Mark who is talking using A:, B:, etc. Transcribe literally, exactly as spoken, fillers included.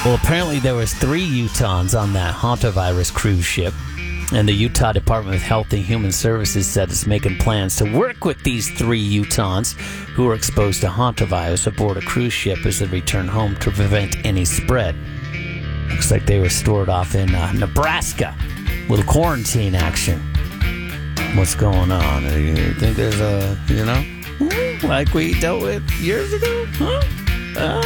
A: Well, apparently there was three Utahns on that hantavirus cruise ship, and the Utah Department of Health and Human Services said it's making plans to work with these three Utahns who were exposed to hantavirus aboard a cruise ship as they return home to prevent any spread. Looks like they were stored off in uh, Nebraska. Little quarantine action. What's going on? You think there's a, you know, like we dealt with years ago? Huh? Uh,